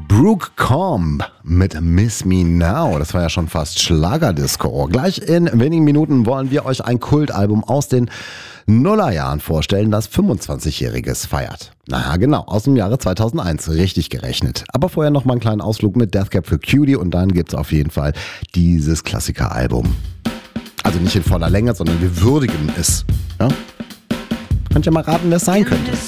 Brooke Combe mit Miss Me Now. Das war ja schon fast Schlagerdisco. Gleich in wenigen Minuten wollen wir euch ein Kultalbum aus den Nullerjahren vorstellen, das 25-Jähriges feiert. Naja, genau, aus dem Jahre 2001, richtig gerechnet. Aber vorher noch mal einen kleinen Ausflug mit Death Cab for Cutie und dann gibt's auf jeden Fall dieses Klassikeralbum. Also nicht in voller Länge, sondern wir würdigen es. Ja? Könnt ihr mal raten, wer es sein könnte?